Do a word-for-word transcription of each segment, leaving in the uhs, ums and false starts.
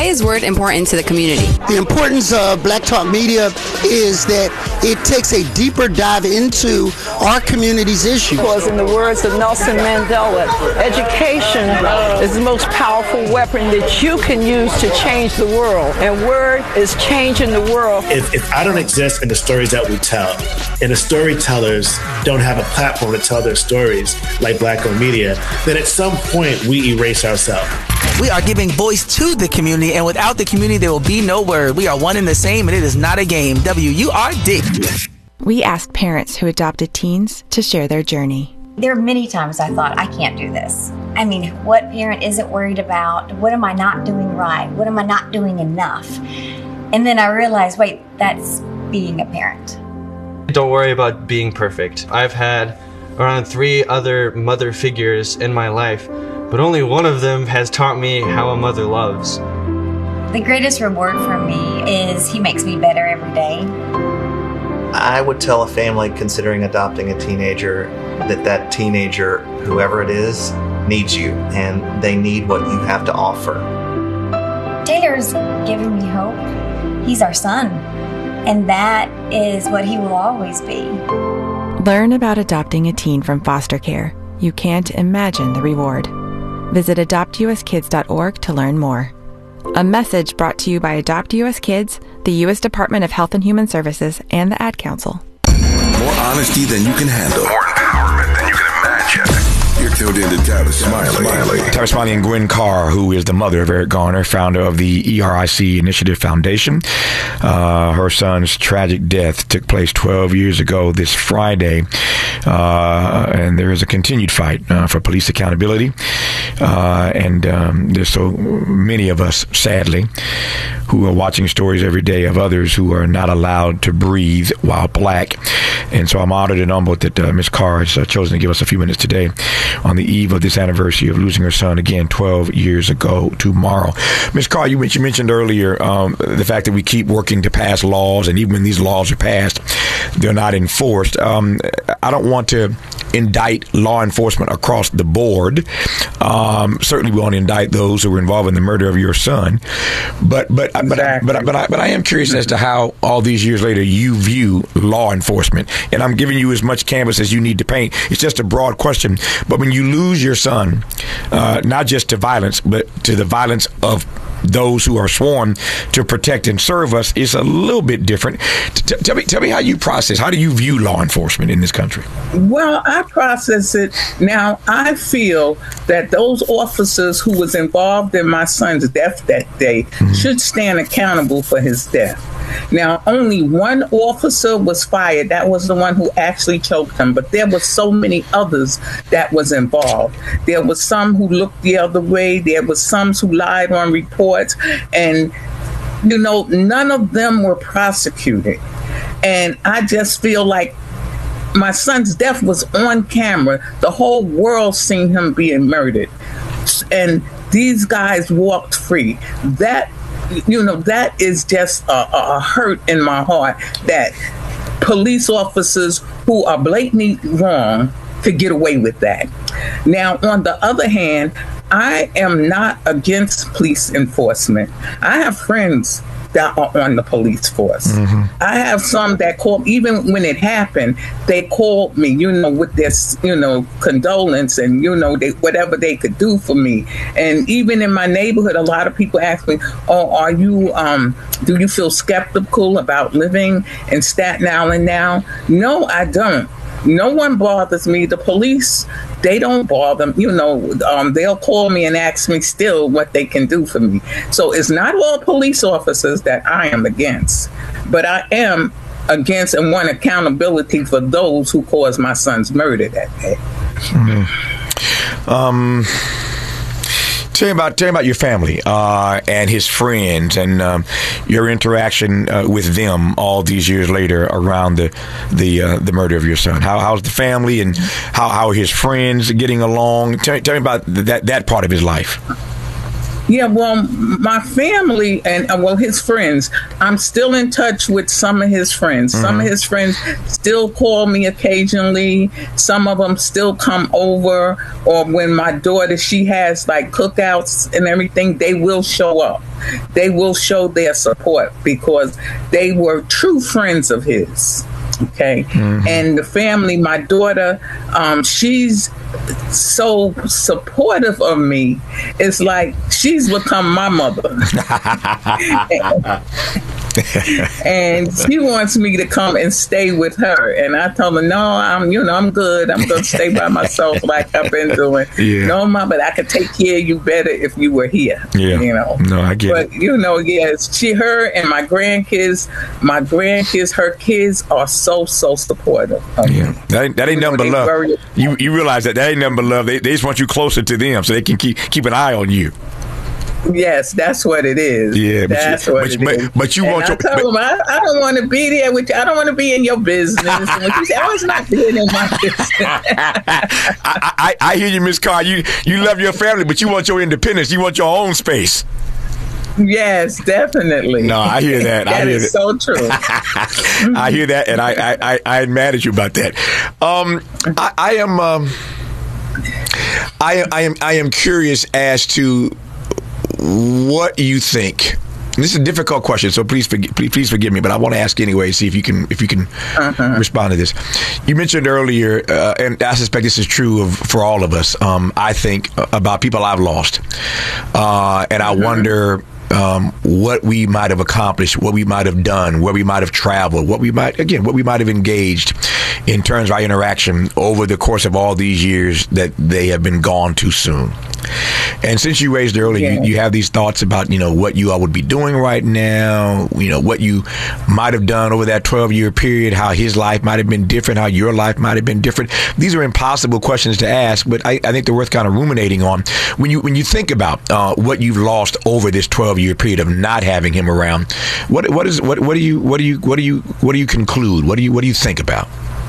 Why is Word important to the community? The importance of Black Talk Media is that it takes a deeper dive into our community's issues. Because in the words of Nelson Mandela, education is the most powerful weapon that you can use to change the world. And Word is changing the world. If, if I don't exist in the stories that we tell, and the storytellers don't have a platform to tell their stories like Black-owned media, then at some point we erase ourselves. We are giving voice to the community, and without the community, there will be no Word. We are one and the same, and it is not a game. W U R D. We asked parents who adopted teens to share their journey. There are many times I thought, I can't do this. I mean, what parent isn't worried about? What am I not doing right? What am I not doing enough? And then I realized, wait, that's being a parent. Don't worry about being perfect. I've had around three other mother figures in my life, but only one of them has taught me how a mother loves. The greatest reward for me is he makes me better every day. I would tell a family considering adopting a teenager that that teenager, whoever it is, needs you, and they need what you have to offer. Taylor's giving me hope. He's our son, and that is what he will always be. Learn about adopting a teen from foster care. You can't imagine the reward. Visit adopt u s kids dot org to learn more. A message brought to you by Adopt U S Kids, the U S Department of Health and Human Services, and the Ad Council. More honesty than you can handle. More empowerment than you can imagine. You're tuned in to Tavis Smiley. Tavis Smiley and Gwen Carr, who is the mother of Eric Garner, founder of the E R I C Initiative Foundation. Uh, her son's tragic death took place twelve years ago this Friday, uh, and there is a continued fight uh, for police accountability. Uh, and um, there's so many of us, sadly, who are watching stories every day of others who are not allowed to breathe while Black. And so I'm honored and humbled that uh, Miz Carr has uh, chosen to give us a few minutes today on the eve of this anniversary of losing her son, again, twelve years ago tomorrow. Miz Carr, you, you mentioned earlier um, the fact that we keep working to pass laws, and even when these laws are passed, they're not enforced. Um, I don't want to indict law enforcement across the board. Um, certainly we want to indict those who were involved in the murder of your son. But but exactly. but, I, but, I, but, I, but I am curious as to how all these years later you view law enforcement. And I'm giving you as much canvas as you need to paint. It's just a broad question. But when you lose your son, uh, not just to violence, but to the violence of those who are sworn to protect and serve us, is a little bit different. T- tell me, tell me how you process. How do you view law enforcement in this country? Well, I process it now. I feel that those officers who was involved in my son's death that day mm-hmm. should stand accountable for his death. Now, only one officer was fired. That was the one who actually choked him. But there were so many others that was involved. There was some who looked the other way. There was some who lied on reports. And, you know, none of them were prosecuted. And I just feel like my son's death was on camera. The whole world seen him being murdered. And these guys walked free. That You know, that is just a, a hurt in my heart that police officers who are blatantly wrong could get away with that. Now, on the other hand, I am not against police enforcement. I have friends that are on the police force. Mm-hmm. I have some that call, even when it happened, they called me, you know, with this, you know, condolence and, you know, they, whatever they could do for me. And even in my neighborhood, a lot of people ask me, oh, are you, um, do you feel skeptical about living in Staten Island now? No, I don't. No one bothers me. The police, they don't bother. You know, um, they'll call me and ask me still what they can do for me. So it's not all police officers that I am against, but I am against and want accountability for those who caused my son's murder that day. Mm-hmm. Um. Tell me about tell me about your family uh, and his friends and um, your interaction uh, with them all these years later around the the uh, the murder of your son. How how's the family and how how are his friends getting along? Tell, tell me about that that part of his life. Yeah, well, my family and, uh, well, his friends, I'm still in touch with some of his friends. Mm-hmm. Some of his friends still call me occasionally. Some of them still come over. Or when my daughter, she has like cookouts and everything, they will show up. They will show their support because they were true friends of his. Okay. Mm-hmm. And the family, my daughter, um, she's so supportive of me. It's like she's become my mother. And she wants me to come and stay with her. And I told her, no, I'm, you know, I'm good. I'm going to stay by myself like I've been doing. Yeah. No, Mom, but I could take care of you better if you were here. Yeah. You know. No, I get but, it. But, you know, yes, she, her and my grandkids, my grandkids, her kids are so, so supportive. Yeah. That ain't, that ain't nothing but love. Very, you you realize that that ain't nothing but love. They, they just want you closer to them so they can keep keep an eye on you. Yes, that's what it is. Yeah, that's but you, what but, it but, is. But you and want I your. Tell but, them, I, I don't want to be there with you. I don't want to be in your business. And when you say, "Oh, it's not being in my business," I, I, I hear you, Miss Carr. You you love your family, but you want your independence. You want your own space. Yes, definitely. No, I hear that. that I hear is that. so true. I hear that, and I, I, I, I am mad at you about that. Um, I, I am, um, I, I am, I am curious as to what you think. This is a difficult question, so please forgive, please, please forgive me, but I want to ask anyway. See if you can, if you can uh-huh. respond to this. You mentioned earlier, uh, and I suspect this is true of for all of us. Um, I think about people I've lost, uh, and I uh-huh. wonder. Um, what we might have accomplished, what we might have done, where we might have traveled, what we might, again, what we might have engaged in terms of our interaction over the course of all these years that they have been gone too soon. And since you raised earlier, yeah. you, you have these thoughts about, you know, what you all would be doing right now, you know, what you might have done over that twelve-year period, how his life might have been different, how your life might have been different. These are impossible questions to ask, but I, I think they're worth kind of ruminating on. When you when you think about uh, what you've lost over this twelve-year period of not having him around, what what is what what do you what do you what do you what do you conclude? What do you what do you think about?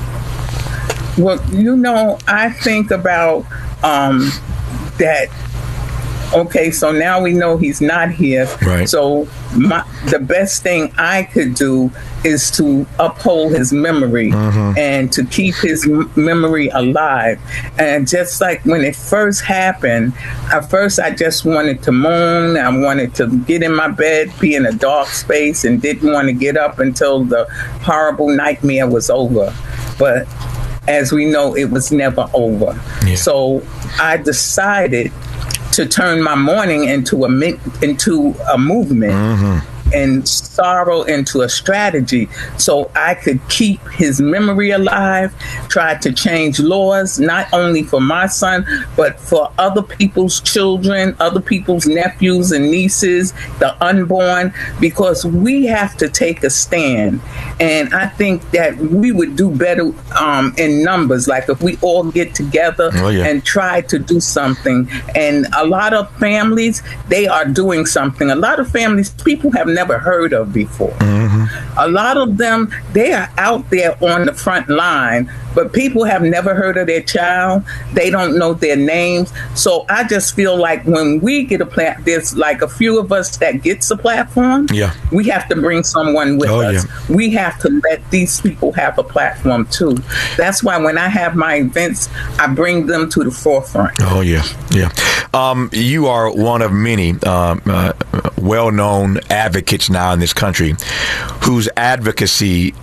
Well, you know, I think about um, that. Okay, so now we know he's not here. Right. So my, the best thing I could do is to uphold his memory mm-hmm. and to keep his m- memory alive. And just like when it first happened, at first I just wanted to moan. I wanted to get in my bed, be in a dark space, and didn't want to get up until the horrible nightmare was over. But as we know, it was never over. Yeah. So I decided to turn my mourning into a into a movement mm-hmm. and sorrow into a strategy, so I could keep his memory alive. Try to change laws, not only for my son, but for other people's children, other people's nephews and nieces, the unborn, because we have to take a stand. And I think that we would do better um, in numbers, like if we all get together oh, yeah. and try to do something. And a lot of families, they are doing something. A lot of families, people have never heard of before. Mm-hmm. A lot of them, they are out there on the front line, but people have never heard of their child. They don't know their names. So I just feel like when we get a platform, there's like a few of us that gets a platform. Yeah. We have to bring someone with oh, us. Yeah. We have to let these people have a platform too. That's why when I have my events, I bring them to the forefront. Oh, yeah. Yeah. Um, you are one of many um, uh, well-known advocates now in this country whose advocacy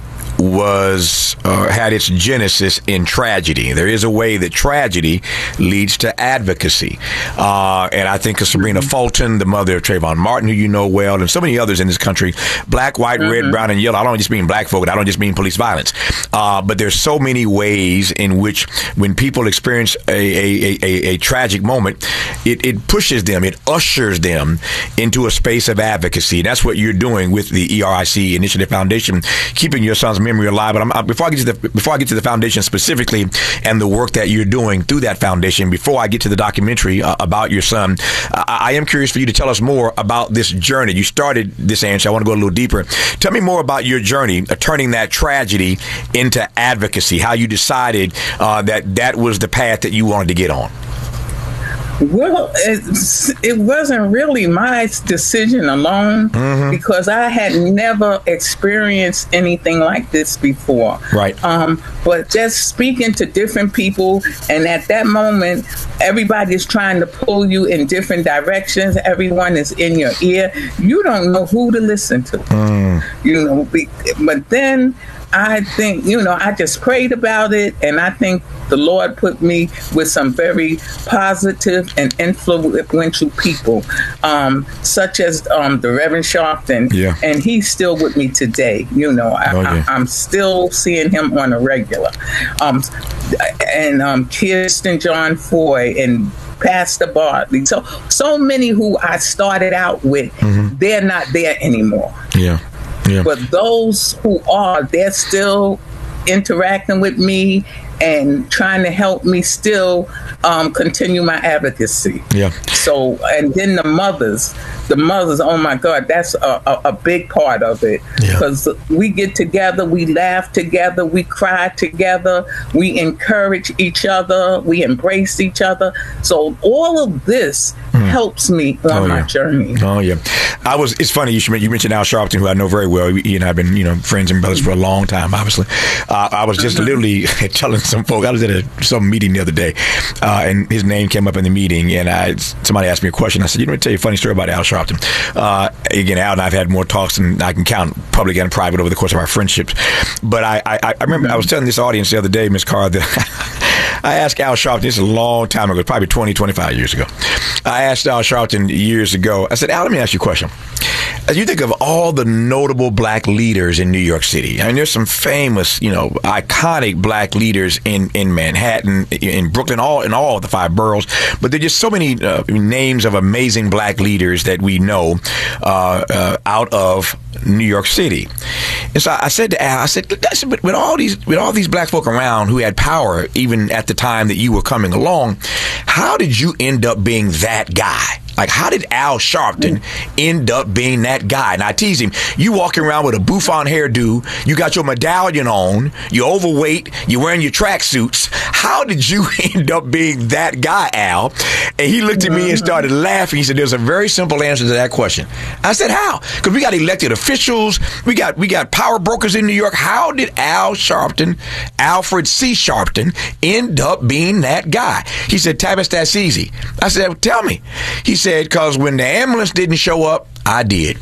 was uh, had its genesis in tragedy. There is a way that tragedy leads to advocacy. Uh, and I think of Sabrina mm-hmm. Fulton, the mother of Trayvon Martin, who you know well, and so many others in this country, black, white, mm-hmm. red, brown, and yellow. I don't just mean black folk. I don't just mean police violence. Uh, but there's so many ways in which when people experience a, a, a, a tragic moment, it, it pushes them, it ushers them into a space of advocacy. And that's what you're doing with the E R I C Initiative Foundation, keeping your son's memory alive. But I'm, uh, before I get to the before I get to the foundation specifically and the work that you're doing through that foundation, before I get to the documentary uh, about your son, uh, I am curious for you to tell us more about this journey. You started this answer. I want to go a little deeper. Tell me more about your journey of turning that tragedy into advocacy. How you decided uh, that that was the path that you wanted to get on. Well, it, it wasn't really my decision alone mm-hmm. because I had never experienced anything like this before. Right. Um, but just speaking to different people, and at that moment, everybody's trying to pull you in different directions. Everyone is in your ear. You don't know who to listen to. Mm. You know, be, but then I think, you know, I just prayed about it, and I think the Lord put me with some very positive and influential people, um, such as um, the Reverend Sharpton, yeah. and he's still with me today. You know, I, oh, yeah. I, I'm still seeing him on a regular. Um, and um, Kirsten John Foy and Pastor Bartley. So, so many who I started out with, mm-hmm. they're not there anymore. Yeah. Yeah. But those who are, they're still interacting with me and trying to help me still um, continue my advocacy. Yeah. So, and then the mothers, the mothers, oh my God, that's a, a, a big part of it. Because yeah. we get together, we laugh together, we cry together, we encourage each other, we embrace each other. So all of this mm. helps me on oh, my yeah. journey. Oh yeah, I was. It's funny you should, you mentioned Al Sharpton, who I know very well. He and I have been, you know, friends and brothers for a long time. Obviously, uh, I was just mm-hmm. literally telling some folk. I was at a, some meeting the other day, uh, and his name came up in the meeting, and I somebody asked me a question. I said, "You know, let me tell you a funny story about Al Sharpton." Uh, again, Al and I've had more talks than I can count, public and private, over the course of our friendships. But I, I, I remember mm-hmm. I was telling this audience the other day, Miz Carr, that I asked Al Sharpton. This is a long time ago, probably twenty, twenty-five years ago. I asked Al Sharpton years ago. I said, Al, let me ask you a question. As you think of all the notable black leaders in New York City, I mean, there's some famous, you know, iconic black leaders in, in Manhattan, in Brooklyn, all in all of the five boroughs. But there's just so many uh, names of amazing black leaders that we know uh, uh, out of New York City. And so I said to Al, I said, with, with all these with all these black folk around who had power, even at the time that you were coming along, how did you end up being that guy? Like, how did Al Sharpton end up being that guy? And I tease him, you walking around with a bouffant hairdo, you got your medallion on, you're overweight, you're wearing your tracksuits. How did you end up being that guy, Al? And he looked at me and started laughing. He said, there's a very simple answer to that question. I said, how? Because we got elected officials, we got we got power brokers in New York. How did Al Sharpton, Alfred C. Sharpton, end up being that guy? He said, Tavis, that's easy. I said, tell me. He said, because when the ambulance didn't show up, I did.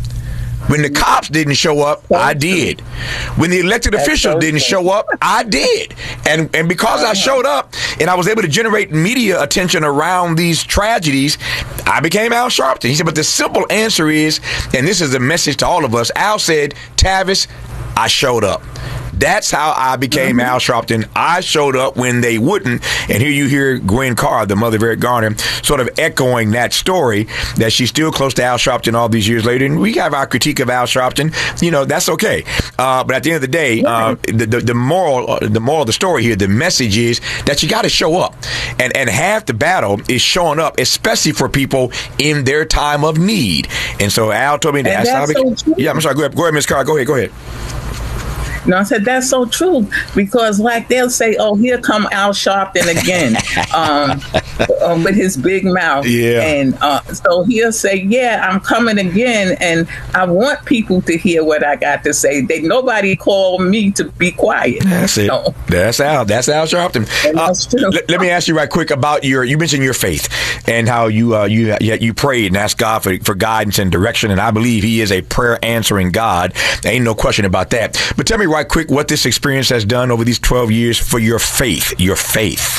When the cops didn't show up, I did. When the elected officials didn't show up, I did. And and because I showed up and I was able to generate media attention around these tragedies, I became Al Sharpton. He said, but the simple answer is, and this is a message to all of us, Al said, Tavis, I showed up. That's how I became mm-hmm. Al Sharpton. I showed up when they wouldn't. And here you hear Gwen Carr, the mother of Eric Garner, sort of echoing that story, that she's still close to Al Sharpton all these years later. And we have our critique of Al Sharpton. You know, that's okay. Uh, but at the end of the day, uh, the, the, the moral uh, the moral of the story here, the message is that you got to show up. And, and half the battle is showing up, especially for people in their time of need. And so Al told me that. And that's so true. Yeah, I'm sorry. Go ahead, go ahead, Miz Carr. Go ahead, go ahead. No, I said, that's so true, because like they'll say, oh, here come Al Sharpton again um, uh, with his big mouth. Yeah. And uh, so he'll say, yeah, I'm coming again. And I want people to hear what I got to say. They Nobody called me to be quiet. That's it. So, that's Al. That's Al Sharpton. Uh, that's true. L- let me ask you right quick about your, you mentioned your faith and how you uh, you you prayed and asked God for, for guidance and direction. And I believe he is a prayer answering God. There ain't no question about that. But tell me right quick what this experience has done over these twelve years for your faith, your faith.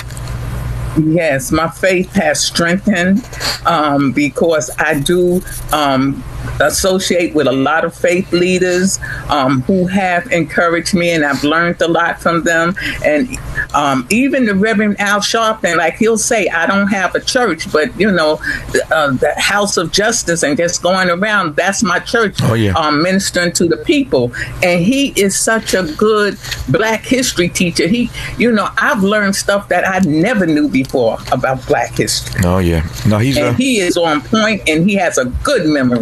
Yes, my faith has strengthened um, because I do um, associate with a lot of faith leaders um, who have encouraged me, and I've learned a lot from them. And um, even the Reverend Al Sharpton, like he'll say, I don't have a church, but, you know, uh, the House of Justice and just going around, that's my church, oh, yeah. um, ministering to the people. And he is such a good Black history teacher. He, you know, I've learned stuff that I never knew before. For about Black history. Oh yeah, no, he's and uh, he is on point, and he has a good memory. Oh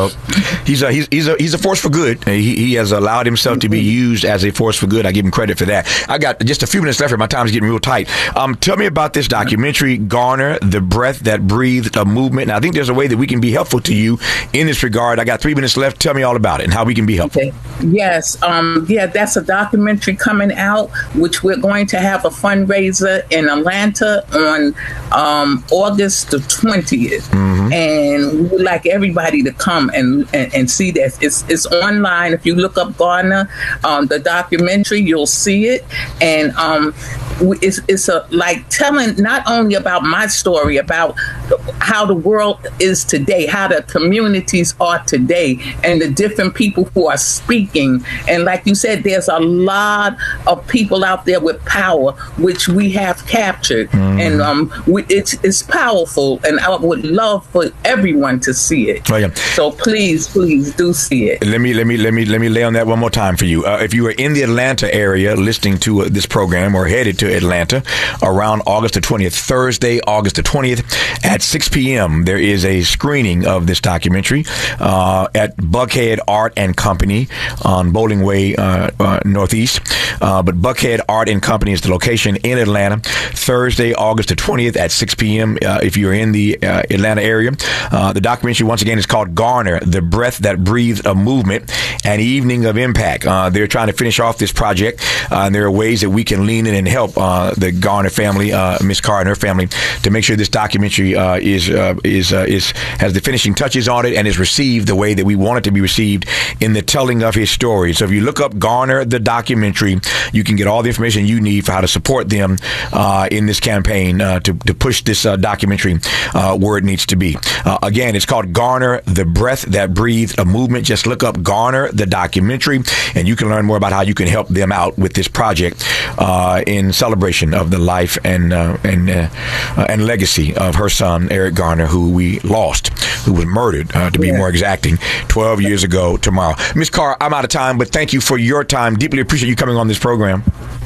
Well, he's a he's he's a he's a force for good. He he has allowed himself to be used as a force for good. I give him credit for that. I got just a few minutes left here. My time's getting real tight. Um, tell me about this documentary, Garner, The Breath That Breathed a Movement. And I think there's a way that we can be helpful to you in this regard. I got three minutes left. Tell me all about it and how we can be helpful. Okay. Yes. Um, yeah, that's a documentary coming out, which we're going to have a fundraiser in Atlanta on um, August the twentieth. Mm-hmm. And we would like everybody to come and, and, and see that. It's, it's online. If you look up Garner, um, the documentary, you'll see it. And um, it's, it's a, like telling not only about my story, about how the world is today, how the communities are today, and the different people who are speaking. And like you said, there's a lot of people out there with power, which we have captured. Mm-hmm. And um, we, it's, it's powerful. And I would love for everyone to see it. Oh, yeah. So please, please do see it. Let me let me let me let me lay on that one more time for you. Uh, if you are in the Atlanta area listening to uh, this program or headed to Atlanta around August the twentieth, Thursday, August the twentieth at six p.m., there is a screening of this documentary uh, at Buckhead Art and Company on Bowling Way uh, uh, Northeast. Uh, but Buckhead Art and Company is the location in Atlanta. Thursday, August the twentieth at six p.m. Uh, if you're in the uh, Atlanta area. Uh, the documentary, once again, is called Garner, The Breath That Breathed a Movement, an Evening of Impact. Uh, they're trying to finish off this project, uh, and there are ways that we can lean in and help uh, the Garner family, uh, Miss Carr and her family, to make sure this documentary uh, is uh, is uh, is has the finishing touches on it and is received the way that we want it to be received in the telling of his story. So if you look up Garner, the documentary, you can get all the information you need for how to support them uh, in this campaign uh, to, to push this uh, documentary uh, where it needs to be. Uh, again, it's called Garner, The Breath That Breathed a Movement. Just look up Garner, the documentary, and you can learn more about how you can help them out with this project uh, in celebration of the life and uh, and uh, uh, and legacy of her son, Eric Garner, who we lost, who was murdered, uh, to be yeah. more exacting, twelve years ago tomorrow. Miz Carr, I'm out of time, but thank you for your time. Deeply appreciate you coming on this program.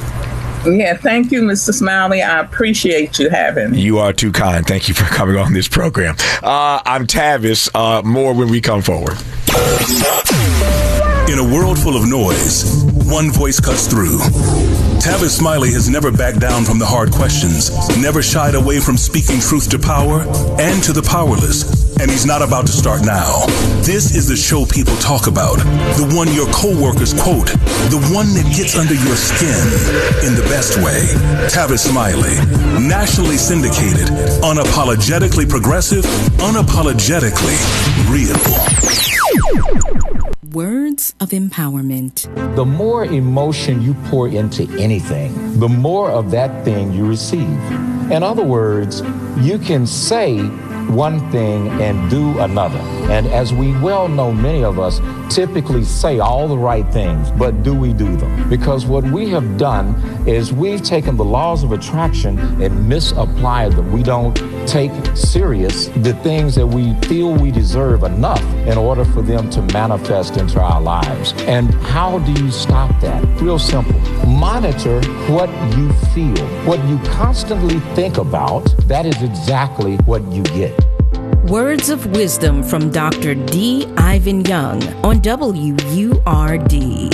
Yeah, thank you, Mister Smiley. I appreciate you having me. You are too kind. Thank you for coming on this program. Uh, I'm Tavis. Uh, more when we come forward. In a world full of noise, one voice cuts through. Tavis Smiley has never backed down from the hard questions, never shied away from speaking truth to power and to the powerless. And he's not about to start now. This is the show people talk about, the one your coworkers quote, the one that gets under your skin in the best way. Tavis Smiley, nationally syndicated, unapologetically progressive, unapologetically real. Words of empowerment. The more emotion you pour into anything, the more of that thing you receive. In other words, you can say one thing and do another. And as we well know, many of us typically say all the right things, but do we do them? Because what we have done is we've taken the laws of attraction and misapplied them. We don't take serious the things that we feel we deserve enough in order for them to manifest into our lives. And how do you stop that? Real simple. Monitor what you feel. What you constantly think about, that is exactly what you get. Words of wisdom from Doctor D. Ivan Young on W U R D.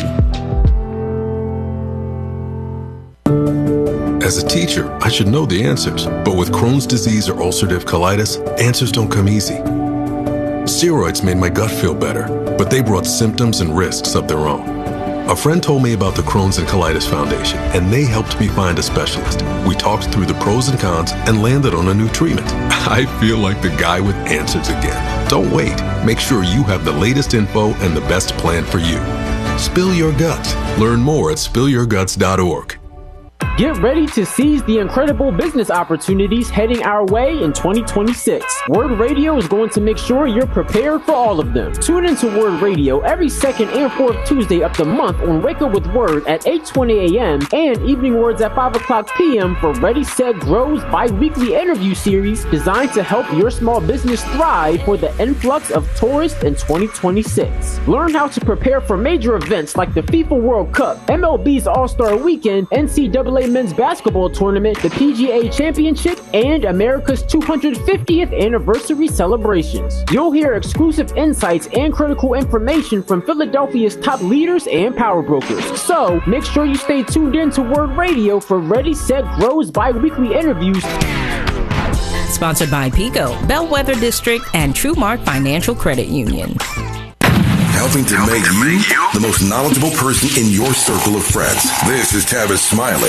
As a teacher, I should know the answers, but with Crohn's disease or ulcerative colitis, answers don't come easy. Steroids made my gut feel better, but they brought symptoms and risks of their own. A friend told me about the Crohn's and Colitis Foundation, and they helped me find a specialist. We talked through the pros and cons and landed on a new treatment. I feel like the guy with answers again. Don't wait. Make sure you have the latest info and the best plan for you. Spill your guts. Learn more at spill your guts dot org. Get ready to seize the incredible business opportunities heading our way in twenty twenty-six. Word Radio is going to make sure you're prepared for all of them. Tune into Word Radio every second and fourth Tuesday of the month on Wake Up with Word at eight twenty a.m. and Evening Words at five o'clock p.m. for Ready, Set, Grow's bi-weekly interview series designed to help your small business thrive for the influx of tourists in twenty twenty-six. Learn how to prepare for major events like the FIFA World Cup, M L B's All-Star Weekend, N C double A A Men's Basketball Tournament, the P G A Championship, and America's two hundred fiftieth Anniversary celebrations. You'll hear exclusive insights and critical information from Philadelphia's top leaders and power brokers. So, make sure you stay tuned in to Word Radio for Ready, Set, Grow's bi-weekly interviews. Sponsored by PICO, Bellwether District, and TrueMark Financial Credit Union. Helping to make you the most knowledgeable person in your circle of friends. This is Tavis Smiley